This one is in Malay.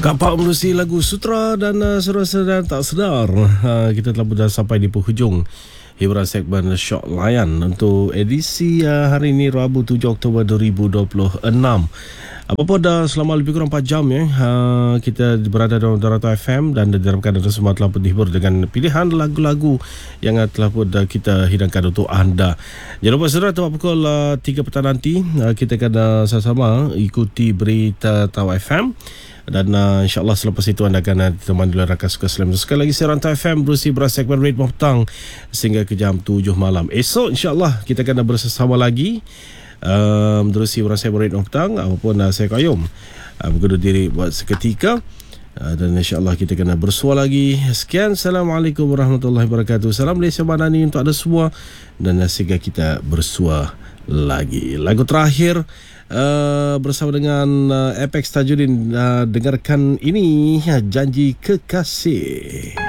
Kapak menerusi lagu Sutra dan sedar tak sedar. Kita telah pun sampai di penghujung hiburan segmen Shock Layan untuk edisi hari ini Rabu 7 Oktober 2026. Apapun dah selama lebih kurang 4 jam kita berada dalam Darata FM dan diharapkan anda semua telah pun dihibur dengan pilihan lagu-lagu yang telah pun kita hidangkan untuk anda. Jangan lupa saudara, tepat pukul 3 petang nanti kita akan sama-sama ikuti berita Tawa FM. Dan insyaAllah selepas itu anda akan ditemani oleh rakan suka Slam. Sekali lagi siaran Tawa FM berusi bersekmen Ritme Petang sehingga ke jam 7 malam. Esok insyaAllah kita akan bersama lagi menerusi segmen Ritme Petang. Apapun saya Qayyum berkudur diri buat seketika. Dan insyaAllah kita akan bersua lagi. Sekian, Assalamualaikum warahmatullahi wabarakatuh. Salam Malaysia Madani untuk anda semua. Dan sehingga kita bersua lagi. Lagu terakhir bersama dengan Apex Tajudin, dengarkan ini, Janji Kekasih.